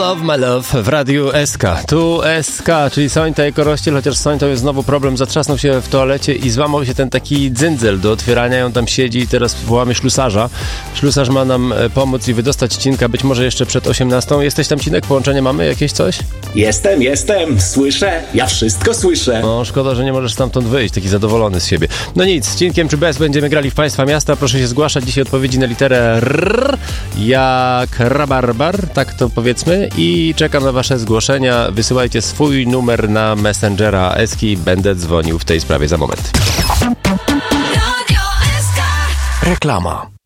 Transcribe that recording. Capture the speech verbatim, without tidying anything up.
Love My Love w Radiu S K. Tu S K, czyli Sońta i Korościel, chociaż z Sońtą jest znowu problem, zatrzasnął się w toalecie i złamał się ten taki dzyndzel do otwierania, on tam siedzi i teraz wołamy ślusarza. Ślusarz ma nam pomóc i wydostać Cinka, być może jeszcze przed osiemnastą. Jesteś tam, Cinek? Połączenie mamy? Jakieś coś? Jestem, jestem, słyszę, ja wszystko słyszę. No, szkoda, że nie możesz stamtąd wyjść, taki zadowolony z siebie. No nic, z Cinkiem czy bez będziemy grali w Państwa Miasta, proszę się zgłaszać, dzisiaj odpowiedzi na literę R, jak rabarbar, tak to powiedzmy, i czekam na wasze zgłoszenia. Wysyłajcie swój numer na Messengera Eski, będę dzwonił w tej sprawie za moment. Reklama.